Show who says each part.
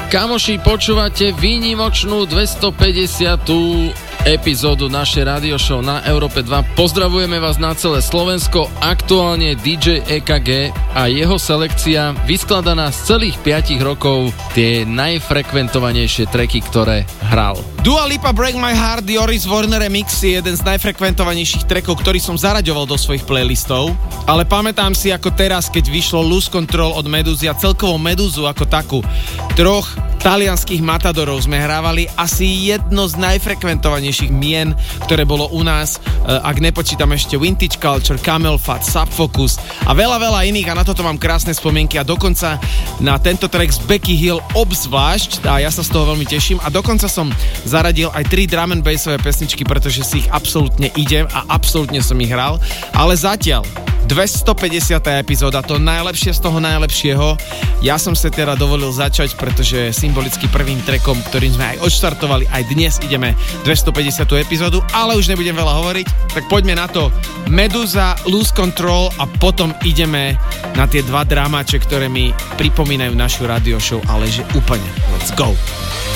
Speaker 1: Kamoši, počúvate výnimočnú 250. epizódu našej radio show na Európe 2. Pozdravujeme vás na celé Slovensko, aktuálne DJ EKG a jeho selekcia vyskladaná z celých 5 rokov, tie najfrekventovanejšie tracky, ktoré hral.
Speaker 2: Dua Lipa Break My Heart, Joris Warner Remix je jeden z najfrekventovanejších trackov, ktorý som zaraďoval do svojich playlistov, ale pamätám si ako teraz, keď vyšlo Lose Control od Medúzy a celkovo Medúzu ako takú. Troch talianských matadorov sme hrávali, asi jedno z najfrekventovanejších mien, ktoré bolo u nás, ak nepočítam ešte Vintage Culture, Camel Fat, Subfocus a veľa iných, a na toto mám krásne spomienky a dokonca na tento track z Becky Hill obzvlášť, a ja sa z toho veľmi teším, a dokonca som zaradil aj 3 drum and bassové pesničky, pretože si ich absolútne idem a absolútne som ich hral, ale zatiaľ 250. epizóda, to najlepšie z toho najlepšieho. Ja som sa teda dovolil začať, pretože symbolicky prvým trackom, ktorým sme aj odštartovali, aj dnes ideme 250. epizódu, ale už nebudem veľa hovoriť, tak poďme na to. Meduza, Lose Control a potom ideme na tie dva dramáče, ktoré mi pripomínajú našu radio show, ale že úplne. Let's go!